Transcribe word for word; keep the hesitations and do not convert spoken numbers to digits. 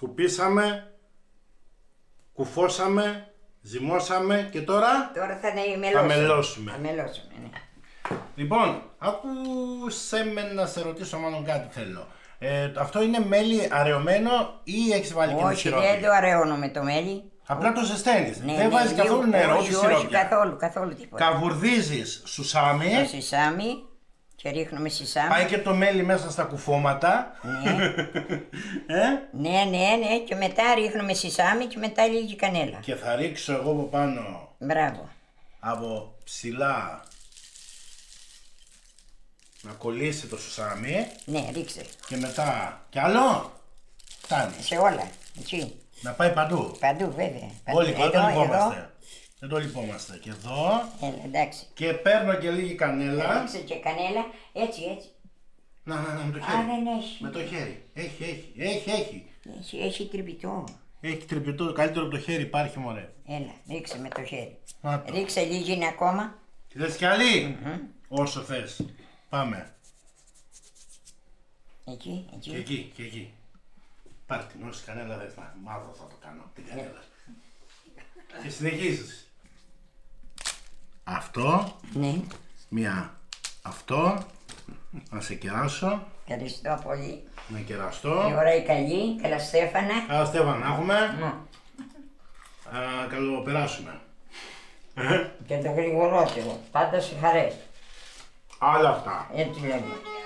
σκουπίσαμε, κουφώσαμε, ζυμώσαμε και τώρα Τώρα θα μελώσουμε. θα μελώσουμε. Θα μελώσουμε, ναι. Λοιπόν, άκουσε με να σε ρωτήσω μάλλον κάτι θέλω. Ε, αυτό είναι μέλι αραιωμένο ή έχεις βάλει και Όχι, σιρόπι? δεν το αραιώνω με το μέλι. Απλά το ζεσταίνεις. Ναι, δεν ναι, βάζεις λίγο, καθόλου νερό, όχι, ούτε όχι, σιρόπια. καθόλου, καθόλου τίποτα. Καβουρδίζεις σουσάμι. Το σισάμι και ρίχνουμε σισάμι. Πάει και το μέλι μέσα στα κουφώματα. Ναι. ε? ναι, ναι, ναι, και μετά ρίχνουμε σισάμι και μετά λίγη κανέλα. Και θα ρίξω εγώ από πάνω, Μπράβο. από ψηλά, να κολλήσει το σουσάμι. Ναι, ρίξε. Και μετά κι άλλο. Φτάνει. Σε όλα, έτσι. Να πάει παντού. Παντού βέβαια. Παντού. Όλοι δεν το εδώ, λυπόμαστε. εδώ. Δεν το λυπόμαστε. Και εδώ. Έλα, εντάξει. Και παίρνω και λίγη κανέλα. Ρίξε και κανέλα, έτσι, έτσι. Να, να, να, με το Α, χέρι. δεν έχει. Με το χέρι. Έχει, έχει, έχει, έχει. Έχει, έχει τρυπητό. Έχει τρυπητό, καλύτερο από το χέρι υπάρχει μωρέ. Έλα, ρίξε με το χέρι. Να το. Ρίξε λίγη είναι ακόμα. Θες κι άλλη? Όσο θες. Πάμε. Εκεί, εκεί. Και εκεί, και εκεί. Πάρ' την όση κανέλα δεν θα. Μαύρο θα το κάνω. Την κανέλα. Και συνεχίζεις. Αυτό. Ναι, Μία. Αυτό. Να σε κεράσω. ευχαριστώ πολύ. Να Η κεραστώ. ώρα η καλή, καλά Στέφανα. Καλά Στέφανα να έχουμε. Ναι. Α, καλοπεράσουμε. Και το γρηγορότερο, πάντα σε χαρές. Άλλα αυτά. Έτσι λέμε.